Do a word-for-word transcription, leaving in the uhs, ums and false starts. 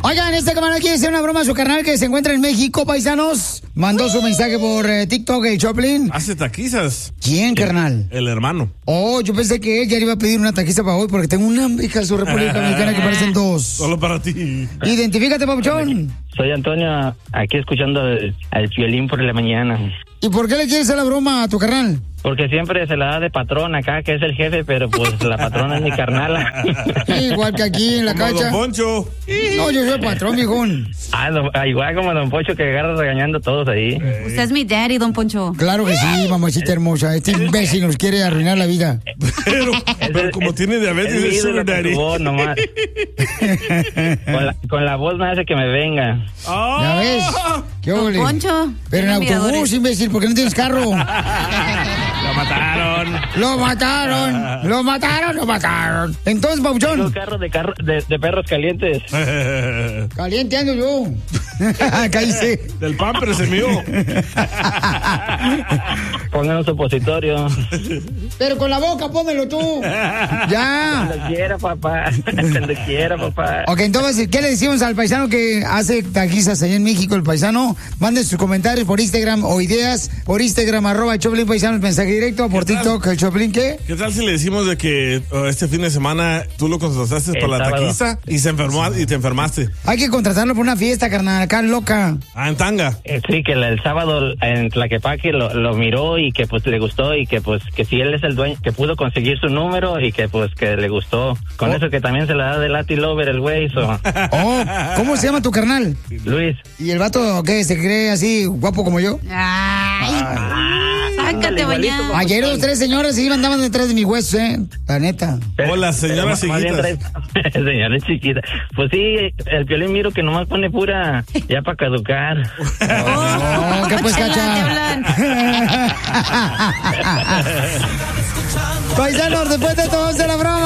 Oigan, esta camarada quiere hacer una broma a su carnal que se encuentra en México, paisanos. Mandó su mensaje por eh, TikTok, el Choplin. Hace taquizas. ¿Quién, carnal? El, el hermano. Oh, yo pensé que él ya le iba a pedir una taquiza para hoy porque tengo una hija de su República Dominicana que parecen dos. Solo para ti. Identifícate, papuchón. Soy Antonio, aquí escuchando el, el violín por la mañana. ¿Y por qué le quieres hacer la broma a tu carnal? Porque siempre se la da de patrón acá, que es el jefe, pero pues la patrona es mi carnala. Igual que aquí en la Como cacha. Don Poncho. No, yo soy el patrón, mijón. Ah, no, igual como Don Poncho que agarra regañando a todos ahí. Usted es mi daddy, Don Poncho. Claro que sí, mamacita hermosa. Este imbécil nos quiere arruinar la vida. Pero, pero como tiene diabetes, es sugar daddy. Voz, nomás. con, la, con la voz me hace que me venga. Oh. ¿Ya ves? ¿Qué Don ole? Poncho. Pero en autobús, imbécil, porque no tienes carro. Lo mataron. Lo mataron. Lo mataron, lo mataron. Entonces, papuchón. Tengo carro de, carro de, de perros calientes. Caliente ando yo. Cállese. Del pamper se mío. Pongan un supositorio. Pero con la boca, pónmelo tú. Ya. Cuando quiera, papá. Cuando quiera, papá. Ok, entonces, ¿qué le decimos al paisano que hace taquizas allá en México, el paisano? Manden sus comentarios por Instagram o ideas por Instagram, arroba el Choplin Paisano, el mensaje directo, por TikTok, el Choplin, ¿qué? ¿Qué tal si le decimos de que uh, este fin de semana tú lo contrataste El para la sábado. taquiza y se enfermó y te enfermaste? Hay que contratarlo por una fiesta, carnal, acá loca. Ah, en tanga. Eh, sí, que el, el sábado en Tlaquepaque lo, lo miró y que pues le gustó y que pues que si él es el dueño, que pudo conseguir su número y que pues que le gustó. Con Oh. eso que también se la da de Latin Lover el güey. So. Oh, ¿cómo se llama tu carnal? Luis. ¿Y el vato qué? ¿Se cree así guapo como yo? Ay, sácate, ándale, igualito, bañado. papá. Ayer dos, tres señoras sí andaban detrás de mi hueso, ¿eh? La neta. Hola, señora Pero más bien Chiquitas. trae- Señora chiquita. Pues sí, el Piolín miro que nomás pone pura ya para caducar. Oh, ¿qué pues, Chela, cacha? ¿qué hablan? Paisanos, después de todo, vamos a la broma.